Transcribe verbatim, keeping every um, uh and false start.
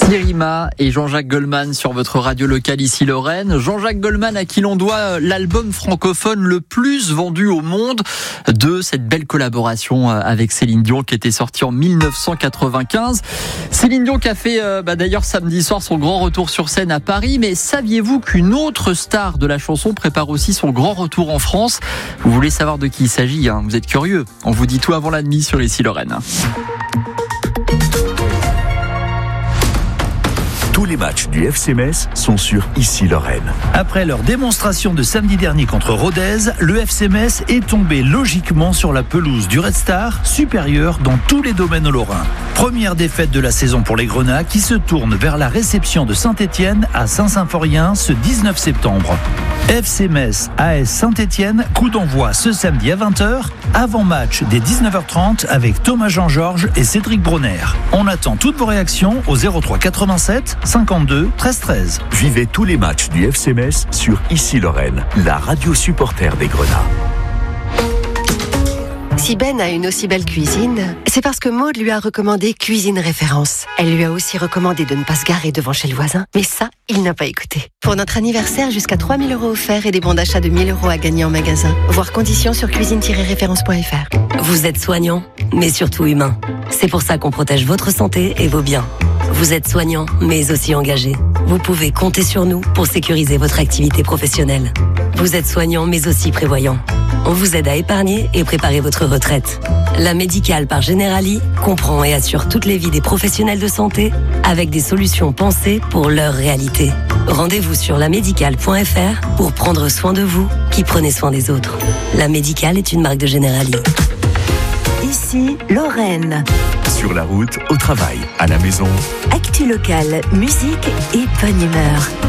Irima et Jean-Jacques Goldman sur votre radio locale ici Lorraine. Jean-Jacques Goldman à qui l'on doit l'album francophone le plus vendu au monde de cette belle collaboration avec Céline Dion qui était sortie en mille neuf cent quatre-vingt-quinze. Céline Dion qui a fait euh, bah d'ailleurs samedi soir son grand retour sur scène à Paris. Mais saviez-vous qu'une autre star de la chanson prépare aussi son grand retour en France? Vous voulez savoir de qui il s'agit, hein? Vous êtes curieux? On vous dit tout avant la demi sur ici Lorraine. Tous les matchs du F C Metz sont sur Ici Lorraine. Après leur démonstration de samedi dernier contre Rodez, le F C Metz est tombé logiquement sur la pelouse du Red Star, supérieur dans tous les domaines lorrains. Première défaite de la saison pour les Grenats qui se tournent vers la réception de Saint-Étienne à Saint-Symphorien ce dix-neuf septembre. F C Metz A S Saint-Étienne, coup d'envoi ce samedi à vingt heures, avant match dès dix-neuf heures trente avec Thomas Jean-Georges et Cédric Bronner. On attend toutes vos réactions au zéro trois quatre-vingt-sept cinquante-deux treize treize. Vivez tous les matchs du F C Metz sur Ici Lorraine, la radio supporter des Grenats. Si Ben a une aussi belle cuisine, c'est parce que Maud lui a recommandé Cuisine Référence. Elle lui a aussi recommandé de ne pas se garer devant chez le voisin, mais ça, il n'a pas écouté. Pour notre anniversaire, jusqu'à trois mille euros offerts et des bons d'achat de mille euros à gagner en magasin. Voir conditions sur cuisine tiret référence point f r. Vous êtes soignant, mais surtout humain. C'est pour ça qu'on protège votre santé et vos biens. Vous êtes soignant, mais aussi engagé. Vous pouvez compter sur nous pour sécuriser votre activité professionnelle. Vous êtes soignant, mais aussi prévoyant. On vous aide à épargner et préparer votre retraite. La Médicale par Generali comprend et assure toutes les vies des professionnels de santé avec des solutions pensées pour leur réalité. Rendez-vous sur la médicale point f r pour prendre soin de vous qui prenez soin des autres. La Médicale est une marque de Generali. Ici, Lorraine. Sur la route, au travail, à la maison. Actu locale, musique et bonne humeur.